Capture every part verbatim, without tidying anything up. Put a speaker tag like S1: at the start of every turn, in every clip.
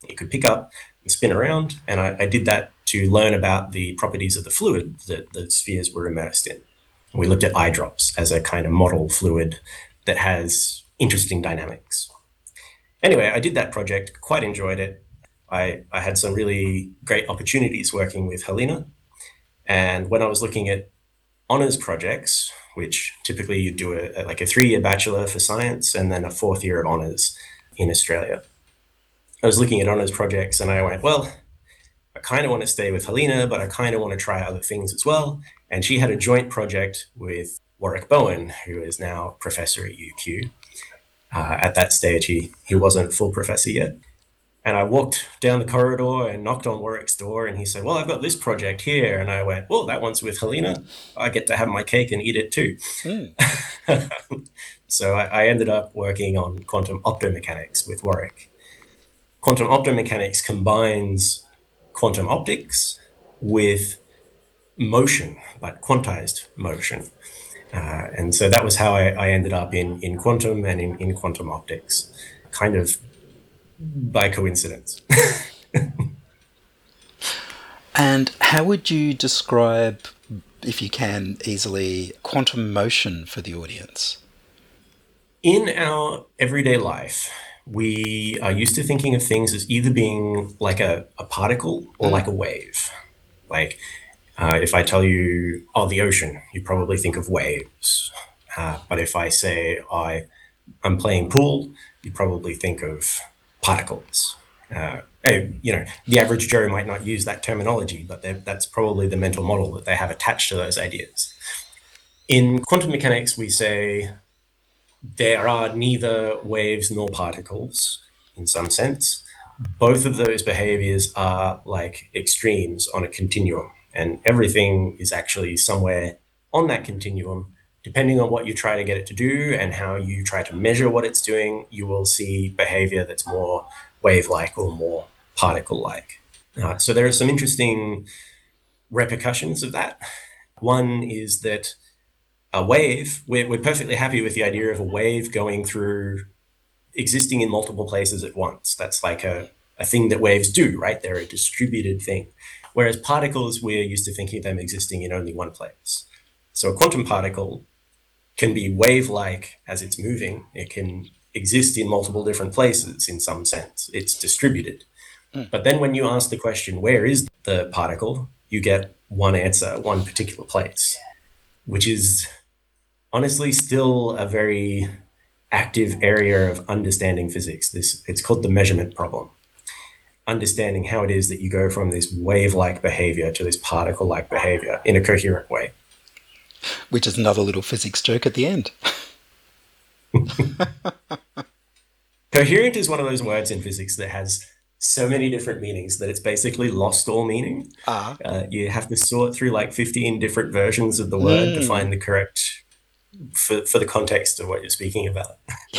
S1: It could pick up and spin around, and I, I did that to learn about the properties of the fluid that the spheres were immersed in. We looked at eye drops as a kind of model fluid that has interesting dynamics. Anyway, I did that project, quite enjoyed it. I, I had some really great opportunities working with Helena. And when I was looking at honors projects, which typically you do a, like a three-year bachelor for science and then a fourth year of honors in Australia, I was looking at honors projects and I went, well, I kind of want to stay with Helena, but I kind of want to try other things as well. And she had a joint project with Warwick Bowen, who is now professor at U Q. Uh, at that stage, he, he wasn't full professor yet. And I walked down the corridor and knocked on Warwick's door, and he said, well, I've got this project here. And I went, well, that one's with Helena. I get to have my cake and eat it too.
S2: Mm.
S1: So I, I ended up working on quantum optomechanics with Warwick. Quantum optomechanics combines quantum optics with motion, like quantized motion. Uh, and so that was how I, I ended up in, in quantum and in, in quantum optics, kind of by coincidence.
S2: And how would you describe, if you can easily, quantum motion for the audience?
S1: In our everyday life, we are used to thinking of things as either being like a, a particle or like a wave. Like uh, if I tell you, oh, the ocean, you probably think of waves. Uh, but if I say I, I'm playing pool, you probably think of particles. Uh, you know, the average Joe might not use that terminology, but that's probably the mental model that they have attached to those ideas. In quantum mechanics, we say there are neither waves nor particles in some sense. Both of those behaviors are like extremes on a continuum, and everything is actually somewhere on that continuum. Depending on what you try to get it to do and how you try to measure what it's doing, you will see behavior that's more wave-like or more particle-like. Uh, so there are some interesting repercussions of that. One is that a wave, we're, we're perfectly happy with the idea of a wave going through, existing in multiple places at once. That's like a, a thing that waves do, right? They're a distributed thing. Whereas particles, we're used to thinking of them existing in only one place. So a quantum particle can be wave-like as it's moving. It can exist in multiple different places in some sense. It's distributed. Mm. But then when you ask the question, where is the particle, you get one answer, one particular place, which is honestly still a very active area of understanding physics. This, it's called the measurement problem. Understanding how it is that you go from this wave-like behavior to this particle-like behavior in a coherent way.
S2: Which is another little physics joke at the end.
S1: Coherent is one of those words in physics that has so many different meanings that it's basically lost all meaning.
S2: Ah.
S1: Uh, you have to sort through like fifteen different versions of the word mm. to find the correct, for, for the context of what you're speaking about.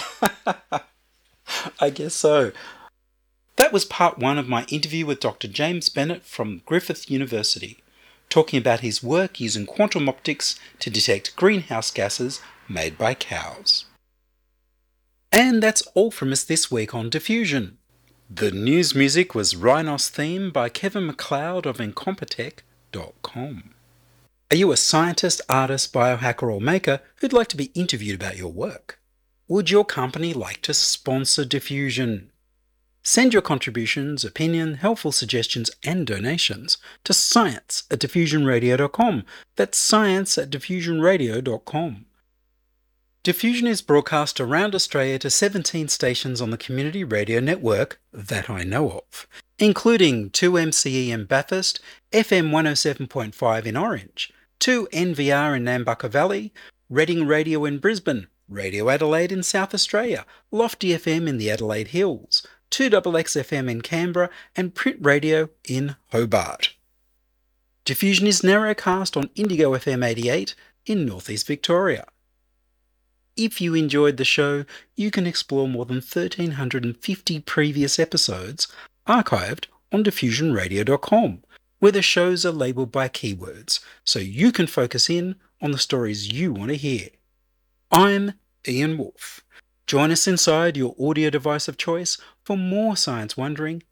S2: I guess so. That was part one of my interview with Doctor James Bennett from Griffith University, talking about his work using quantum optics to detect greenhouse gases made by cows. And that's all from us this week on Diffusion. The news music was Rhinos Theme by Kevin MacLeod of Incompetech dot com. Are you a scientist, artist, biohacker or maker who'd like to be interviewed about your work? Would your company like to sponsor Diffusion? Send your contributions, opinion, helpful suggestions and donations to science at diffusion radio dot com. That's science at diffusion radio dot com. Diffusion is broadcast around Australia to seventeen stations on the community radio network that I know of, including two M C E in Bathurst, F M one oh seven point five in Orange, two N V R in Nambucca Valley, Reading Radio in Brisbane, Radio Adelaide in South Australia, Lofty F M in the Adelaide Hills, two X X F M in Canberra, and Print Radio in Hobart. Diffusion is narrowcast on Indigo F M eighty-eight in Northeast Victoria. If you enjoyed the show, you can explore more than one thousand three hundred fifty previous episodes archived on diffusion radio dot com, where the shows are labelled by keywords, so you can focus in on the stories you want to hear. I'm Ian Wolfe. Join us inside your audio device of choice for more science wondering